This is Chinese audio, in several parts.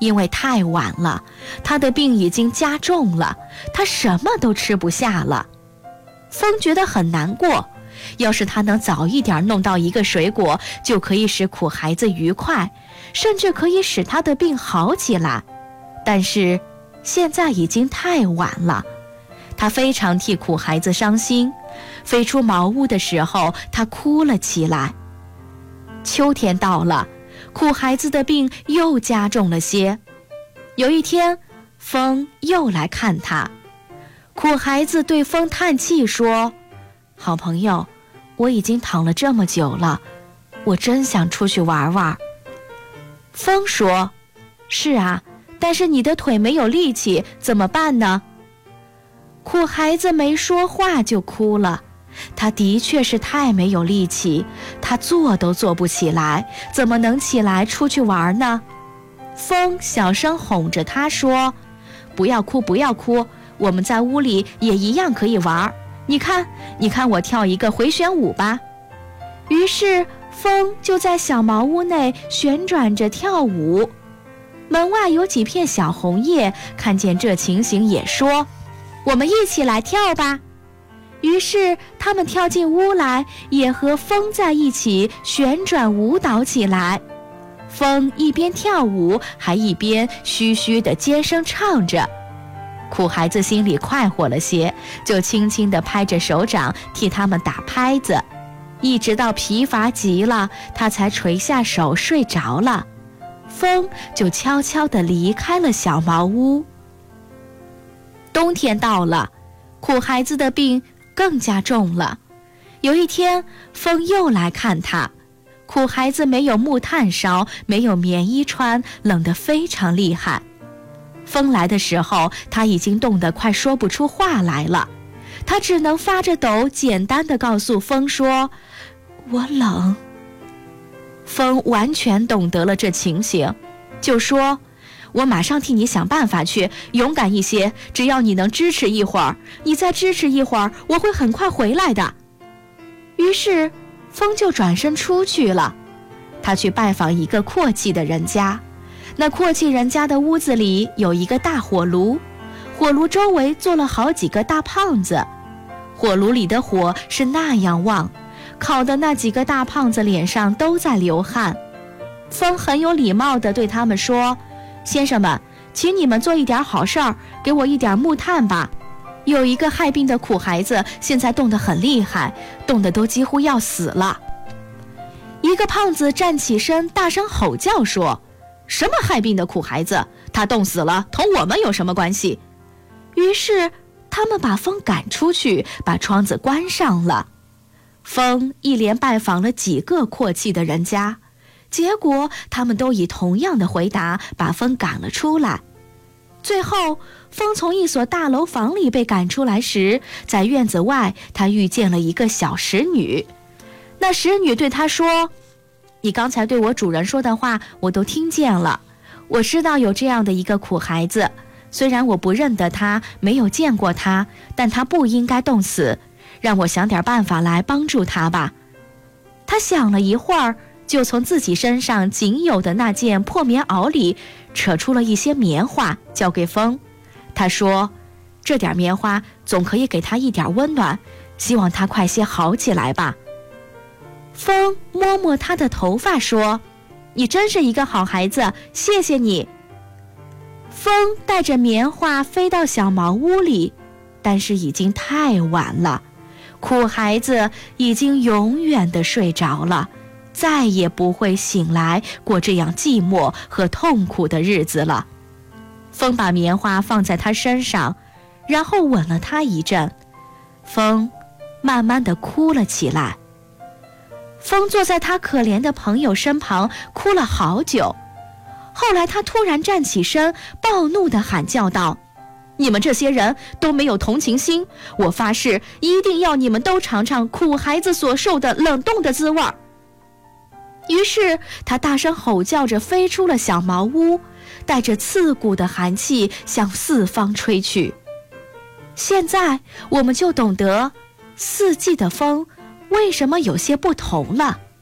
因为太晚了，他的病已经加重了，他什么都吃不下了。风觉得很难过，要是他能早一点弄到一个水果，就可以使苦孩子愉快，甚至可以使他的病好起来。但是现在已经太晚了，他非常替苦孩子伤心。飞出茅屋的时候，他哭了起来。秋天到了，苦孩子的病又加重了些。有一天，风又来看他。苦孩子对风叹气说：好朋友，我已经躺了这么久了，我真想出去玩玩。风说：是啊，但是你的腿没有力气，怎么办呢？苦孩子没说话就哭了。他的确是太没有力气，他坐都坐不起来，怎么能起来出去玩呢？风小声哄着他说：不要哭，不要哭，我们在屋里也一样可以玩。你看我跳一个回旋舞吧。于是风就在小茅屋内旋转着跳舞。门外有几片小红叶，看见这情形也说：我们一起来跳吧。于是他们跳进屋来，也和风在一起旋转舞蹈起来。风一边跳舞，还一边嘘嘘地尖声唱着。苦孩子心里快活了些，就轻轻地拍着手掌替他们打拍子，一直到疲乏极了，他才垂下手睡着了。风就悄悄地离开了小茅屋。冬天到了，苦孩子的病更加重了。有一天，风又来看他。苦孩子没有木炭烧，没有棉衣穿，冷得非常厉害。风来的时候，他已经冻得快说不出话来了。他只能发着抖，简单地告诉风说：我冷。风完全懂得了这情形，就说：我马上替你想办法去，勇敢一些，只要你能支持一会儿，你再支持一会儿，我会很快回来的。于是风就转身出去了。他去拜访一个阔气的人家。那阔气人家的屋子里有一个大火炉，火炉周围坐了好几个大胖子。火炉里的火是那样旺，烤的那几个大胖子脸上都在流汗。风很有礼貌地对他们说：先生们，请你们做一点好事儿，给我一点木炭吧。有一个害病的苦孩子，现在冻得很厉害，冻得都几乎要死了。一个胖子站起身，大声吼叫说：什么害病的苦孩子？他冻死了，同我们有什么关系？于是他们把风赶出去，把窗子关上了。风一连拜访了几个阔气的人家，结果他们都以同样的回答把风赶了出来。最后，风从一所大楼房里被赶出来时，在院子外他遇见了一个小使女。那使女对他说：你刚才对我主人说的话我都听见了，我知道有这样的一个苦孩子，虽然我不认得他，没有见过他，但他不应该冻死，让我想点办法来帮助他吧。他想了一会儿，就从自己身上仅有的那件破棉袄里扯出了一些棉花，交给风。他说：这点棉花总可以给他一点温暖，希望他快些好起来吧。风摸摸他的头发说：你真是一个好孩子，谢谢你。风带着棉花飞到小茅屋里，但是已经太晚了，苦孩子已经永远地睡着了，再也不会醒来过这样寂寞和痛苦的日子了。风把棉花放在他身上，然后吻了他一阵。风慢慢地哭了起来。风坐在他可怜的朋友身旁，哭了好久。后来他突然站起身，暴怒地喊叫道：你们这些人都没有同情心，我发誓一定要你们都尝尝苦孩子所受的冷冻的滋味。于是他大声吼叫着飞出了小茅屋，带着刺骨的寒气向四方吹去。现在我们就懂得四季的风为什么有些不同了。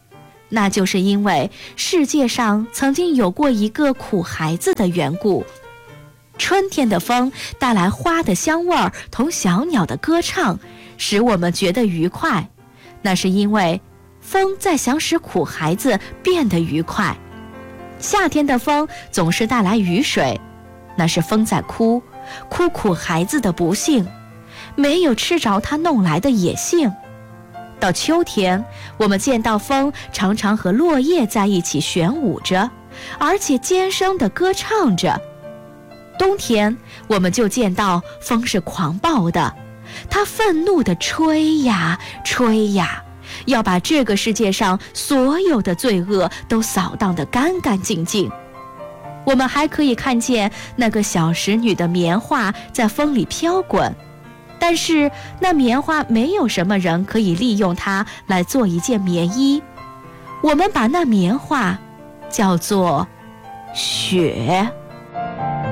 那就是因为世界上曾经有过一个苦孩子的缘故。春天的风带来花的香味儿同小鸟的歌唱，使我们觉得愉快，那是因为风在想使苦孩子变得愉快。夏天的风总是带来雨水，那是风在哭苦孩子的不幸，没有吃着他弄来的野杏。到秋天，我们见到风常常和落叶在一起旋舞着，而且尖声地歌唱着。冬天，我们就见到风是狂暴的，它愤怒地吹呀吹呀，要把这个世界上所有的罪恶都扫荡得干干净净。我们还可以看见那个小使女的棉花在风里飘滚，但是那棉花没有什么人可以利用它来做一件棉衣。我们把那棉花叫做雪。